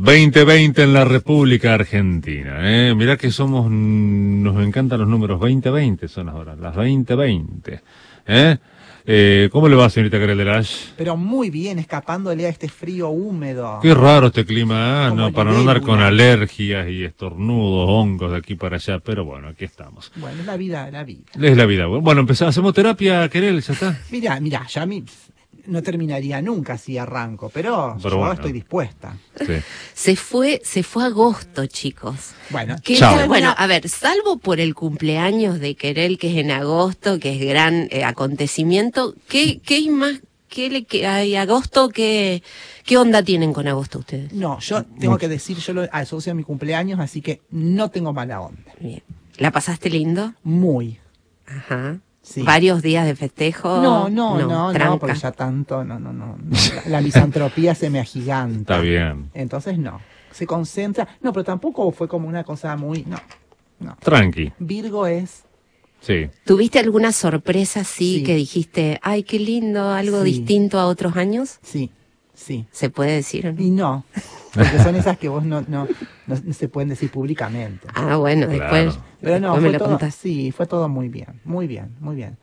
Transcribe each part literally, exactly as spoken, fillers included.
veinte veinte en la República Argentina, ¿eh? Mirá que somos, nos encantan los números, veinte veinte son ahora, las veinte veinte, ¿eh? Eh, ¿Cómo le va, señorita Carelderach? Pero muy bien, escapándole a este frío húmedo. Qué raro este clima, ¿eh? Como No, para no andar con libélula. alergias y estornudos, hongos de aquí para allá, pero bueno, aquí estamos. Bueno, es la vida, la vida. Es la vida. Bueno, empezamos, hacemos terapia, Querel, ya está. Mira, mira, ya a mí no terminaría nunca si arranco, pero, Pero yo bueno. estoy dispuesta. Sí. Se fue, se fue agosto, chicos. Bueno, ¿Qué Chao. tal? Bueno, a ver, salvo por el cumpleaños de Querel, que es en agosto, que es gran eh, acontecimiento, ¿qué, qué hay más? ¿Qué le que hay agosto? ¿Qué, ¿Qué onda tienen con agosto ustedes? no, yo tengo que decir, yo lo asocio a mi cumpleaños, así que no tengo mala onda. Bien. ¿La pasaste lindo? Muy. Ajá. Sí. ¿Varios días de festejo? No, no, no, no, tranca. porque ya tanto, no, no, no. no. La, la misantropía se me agiganta. Está bien. Entonces no. Se concentra. No, pero tampoco fue como una cosa muy. No, no. Tranqui. Virgo es. Sí. ¿Tuviste alguna sorpresa así Sí. que dijiste, ay, qué lindo, algo Sí. distinto a otros años? Sí, sí. ¿Se puede decir o no? Y no. Porque son esas que vos no, no, no, no se pueden decir públicamente. Ah, bueno, Claro. después, Pero no, después me fue lo todo, contás. sí, fue todo muy bien, muy bien, muy bien.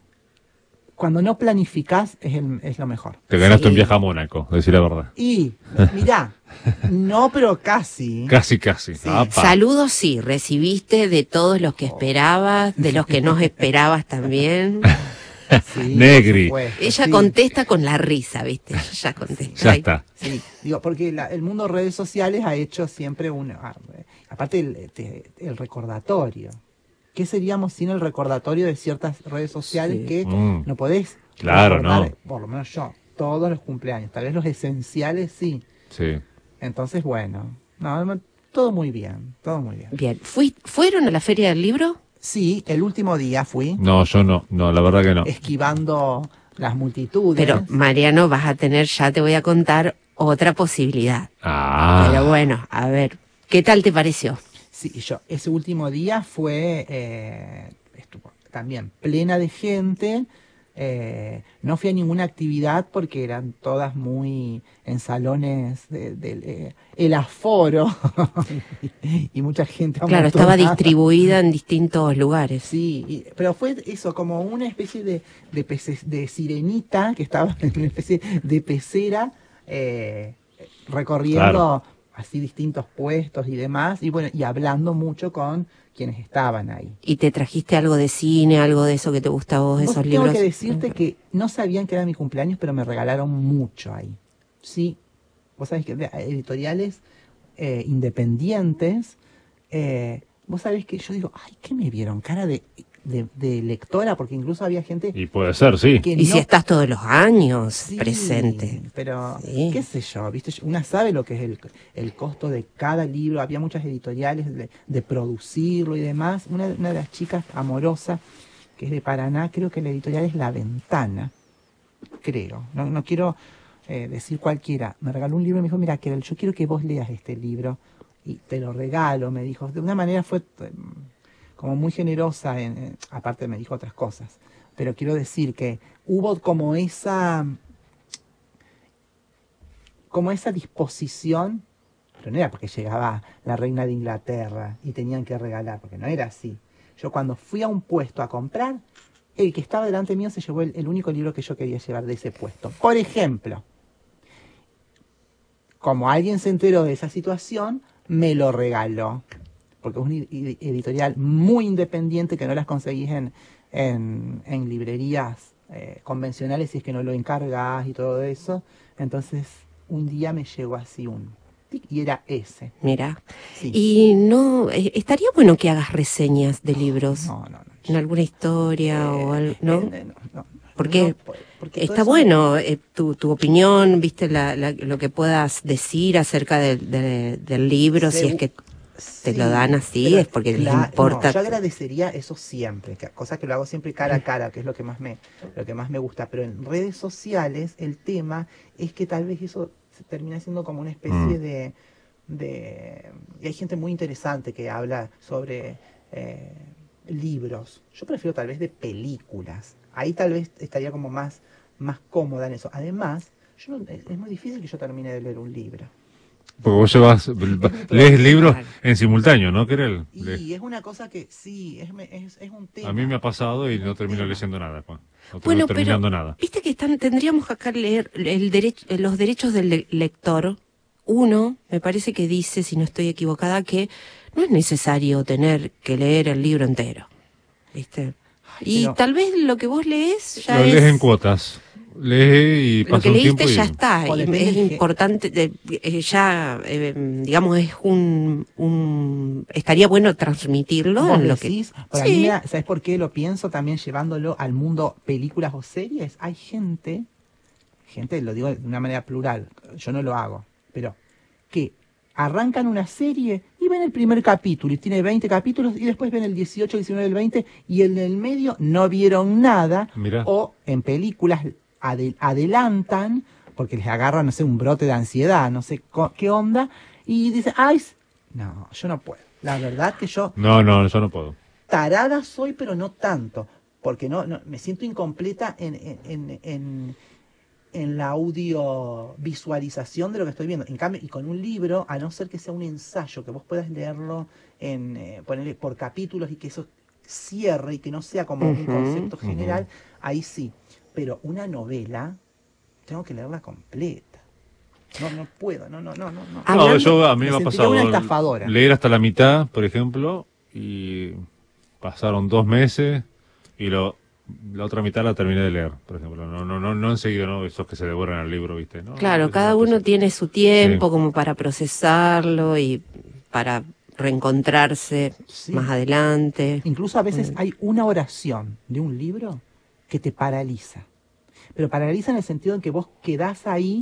Cuando no planificás es, el, es lo mejor. Te ganaste Sí. un viaje a Mónaco, decir la verdad. Y, mirá, no, pero casi. Casi, casi. Sí. Apa. Saludos sí, recibiste de todos los que esperabas, de los que no esperabas también. Sí, Negri. por supuesto, Ella sí. contesta con la risa, ¿viste? Ya contesta. Ya Ay, está. Sí, digo, porque la- el mundo de redes sociales ha hecho siempre un... ah, eh, aparte el, este, el recordatorio. ¿Qué seríamos sin el recordatorio de ciertas redes sociales Sí. que Mm. no podés Claro, recordar, no. por lo menos yo, todos los cumpleaños? Tal vez los esenciales sí. Sí. Entonces, bueno, no, no, todo muy bien, todo muy bien. Bien, ¿Fui, ¿fueron a la Feria del Libro? Sí, el último día fui No, yo no. No, la verdad que no. esquivando las multitudes. Pero, Mariano, vas a tener, ya te voy a contar, otra posibilidad. Ah. Pero bueno, a ver, ¿qué tal te pareció? Sí, y yo, ese último día fue eh, estuvo también plena de gente. Eh, no fui a ninguna actividad porque eran todas muy en salones del de, eh, el aforo y mucha gente Claro, estaba amontonada. distribuida en distintos lugares. Sí, y- pero fue eso, como una especie de, de, pece- de sirenita que estaba en una especie de pecera eh, recorriendo Claro. así distintos puestos y demás, y bueno, y hablando mucho con quienes estaban ahí. ¿Y te trajiste algo de cine, algo de eso que te gusta a vos, Vos esos tengo libros? que decirte que no sabían que era mi cumpleaños, pero me regalaron mucho ahí. Sí, vos sabés que de- editoriales eh, independientes, eh, vos sabés que yo digo, ay, ¿qué me vieron? Cara de, de, de lectora, porque incluso había gente Y puede ser, sí. que Y no... si estás todos los años Sí, presente. pero Sí. qué sé yo, ¿viste? Una sabe lo que es el, el costo de cada libro. Había muchas editoriales de, de producirlo y demás. Una, una de las chicas, Amorosa, que es de Paraná, creo que la editorial es La Ventana. Creo. No, no quiero eh, decir cualquiera. Me regaló un libro y me dijo, mira, Querel, yo quiero que vos leas este libro. Y te lo regalo, me dijo. De una manera fue eh, como muy generosa. En, en- aparte me dijo otras cosas. Pero quiero decir que hubo como esa como esa disposición, pero no era porque llegaba la reina de Inglaterra y tenían que regalar, porque no era así. Yo cuando fui a un puesto a comprar, el que estaba delante mío se llevó el, el único libro que yo quería llevar de ese puesto. Por ejemplo, como alguien se enteró de esa situación, me lo regaló. Porque es una ed- editorial muy independiente que no las conseguís en, en, en librerías eh, convencionales si es que no lo encargas y todo eso. Entonces, un día me llegó así un... tic, y era ese. Mira. Sí. Y no, eh, estaría bueno que hagas reseñas de libros. No, no, no. En alguna historia o algo, ¿no? Eh, eh, no, no. Porque No, por- porque todo está eso- bueno eh, tu, tu opinión, viste, la, la- lo que puedas decir acerca del- de- del libro, si es que te lo dan así, pero es porque les cla- importa. no, yo agradecería eso siempre, que, cosa que lo hago siempre cara a cara, que es lo que más me, lo que más me gusta. Pero en redes sociales el tema es que tal vez eso se termina siendo como una especie Mm. de, de... Y hay gente muy interesante que habla sobre eh, libros. Yo prefiero tal vez de películas. Ahí tal vez estaría como más, más cómoda en eso. Además, yo no- es es muy difícil que yo termine de leer un libro. Porque vos llevas, lees libros en simultáneo, ¿no, Querel? Y es una cosa que sí, es, es, es un tema. A mí me ha pasado y no termino leyendo nada, Juan. No Bueno, termino terminando pero nada. viste que están, tendríamos acá leer el derecho, los derechos del le- lector. Uno, me parece que dice, si no estoy equivocada, que no es necesario tener que leer el libro entero, ¿viste? Y pero- tal vez lo que vos lees ya Lo es... lees en cuotas. Lee y Lo pasa que un leíste tiempo y... ya está, O y depende es de qué- importante, de- eh, ya, eh, digamos, es un, un... Estaría bueno transmitirlo ¿Vos en lo que... decís? Para Sí. mí, me da- ¿sabes por qué lo pienso también llevándolo al mundo películas o series? Hay gente, gente, lo digo de una manera plural, yo no lo hago, pero que arrancan una serie y ven el primer capítulo y tiene veinte capítulos y después ven el dieciocho, diecinueve, el veinte y en el medio no vieron nada. Mirá. O en películas adel- adelantan porque les agarra, no sé, un brote de ansiedad, no sé co- qué onda, y dicen, ay, s- no, yo no puedo. La verdad que yo No, no, yo no puedo. tarada soy, pero no tanto, porque no, no me siento incompleta en, en, en, en, en la audiovisualización de lo que estoy viendo. En cambio, y con un libro, a no ser que sea un ensayo, que vos puedas leerlo en eh, ponerle por capítulos y que eso cierre y que no sea como un Ujú, concepto ujú. general, ahí sí. Pero una novela, tengo que leerla completa. No, no puedo, no, no, no, no. no. Hablando- No, yo a mí me me ha sentiría pasado una estafadora. leer hasta la mitad, por ejemplo, y pasaron dos meses y lo la otra mitad la terminé de leer, por ejemplo. No, no, no, no enseguida, ¿no? Esos que se devoran el libro, ¿viste? No, Claro, es cada una uno cosa. tiene su tiempo Sí. como para procesarlo y para reencontrarse Sí. más adelante. Incluso a veces hay una oración de un libro que te paraliza. Pero paraliza en el sentido en que vos quedás ahí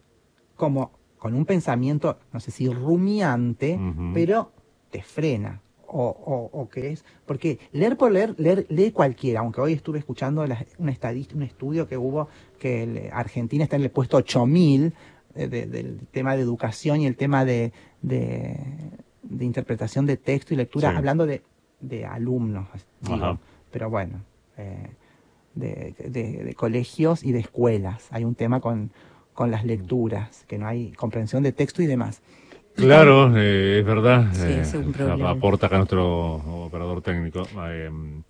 como con un pensamiento, no sé si rumiante, Ujú. pero te frena. O, o, o que es, porque leer por leer, leer, lee cualquiera, aunque hoy estuve escuchando las- una estadística, un estudio que hubo que el- Argentina está en el puesto ocho mil eh, de- del tema de educación y el tema de, de, de interpretación de texto y lectura, Sí. hablando de, de alumnos, digo, Ajá. pero bueno, eh, de, de- de colegios y de escuelas. Hay un tema con, con las lecturas, que no hay comprensión de texto y demás. Y Claro, eh, es verdad. Sí, eh, ese es un problema. aporta acá nuestro operador técnico. Eh,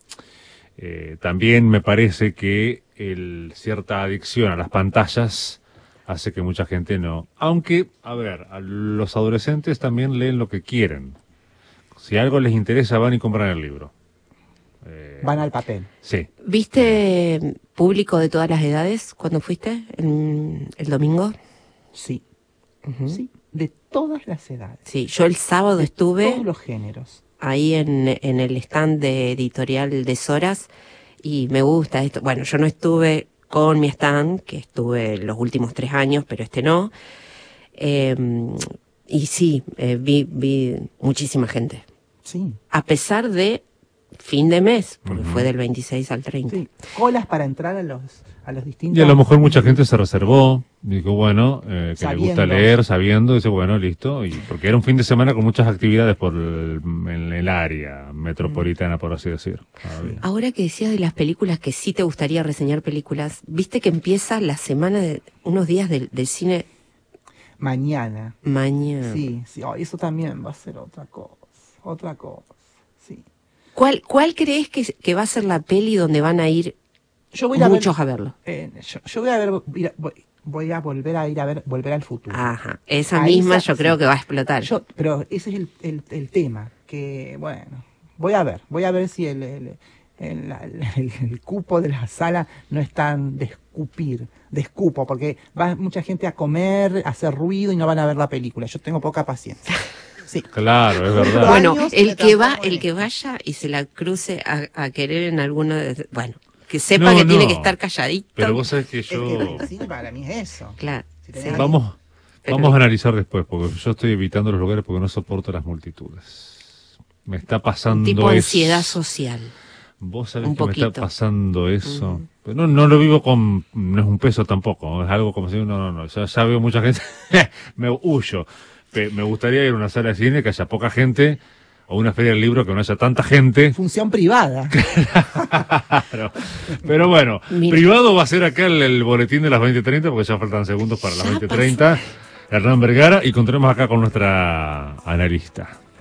eh, también me parece que el, cierta adicción a las pantallas hace que mucha gente no. Aunque, a ver, a los adolescentes también leen lo que quieren. Si algo les interesa, van y compran el libro. Eh, van al papel. Sí. ¿Viste público de todas las edades cuando fuiste el, el domingo? Sí, Ujú. sí, de todas las edades. Sí, yo el sábado De estuve todos los géneros. ahí en, en el stand de editorial de Soras y me gusta esto. Bueno, yo no estuve con mi stand, que estuve los últimos tres años, pero este no. Eh, y sí, eh, vi, vi muchísima gente. Sí, A pesar de fin de mes, porque Ujú. fue del veintiséis al treinta. sí. Colas para entrar a los, a los distintos... Y a lo mejor mucha gente se reservó, dijo, bueno, eh, que le gusta Sabiendo. leer, sabiendo, dice, bueno, listo, y porque era un fin de semana con muchas actividades por el, en el área metropolitana, por así decir. Ah, bien. Ahora que decías de las películas, que sí te gustaría reseñar películas, viste que empieza la semana de unos días del, del cine Mañana. mañana. Sí, sí. Oh, eso también va a ser otra cosa. Otra cosa. Sí. ¿Cuál, cuál crees que, que va a ser la peli donde van a ir Yo voy a muchos ver, a verlo? eh, yo, yo voy a ver, voy a, voy- voy a volver a ir a ver, volver al futuro. Ajá, esa Ahí misma sa- yo creo sí. que va a explotar. Yo, pero ese es el, el, el tema, que bueno, voy a ver, voy a ver si el, el, el, la- el- el cupo de la sala no es tan de escupir, de escupo, porque va mucha gente a comer, a hacer ruido y no van a ver la película. Yo tengo poca paciencia. Sí. Claro, es verdad. Bueno, años el me que va, transformo en el que esto. vaya y se la cruce a, a querer en alguno de, bueno, que sepa No, que tiene no. que estar calladito. Pero vos sabés que Es yo... que el cine para mí es eso. Claro. Si sí. tenés Vamos, Pero- vamos a analizar después, porque yo estoy evitando los lugares porque no soporto las multitudes. Me está pasando Tipo eso. ansiedad social. Vos sabés un que me está poquito. pasando eso. Pero no, no lo vivo con... No es un peso tampoco. Es algo como si... No, no, no. Ya, ya veo mucha gente... me huyo. Pe- Me gustaría ir a una sala de cine que haya poca gente, o una feria del libro que no haya tanta gente. Función privada. Claro. Pero bueno, Mira. privado va a ser acá el, el boletín de las veinte treinta, porque ya faltan segundos para las Ya veinte treinta. Hernán Vergara, y continuamos acá con nuestra analista.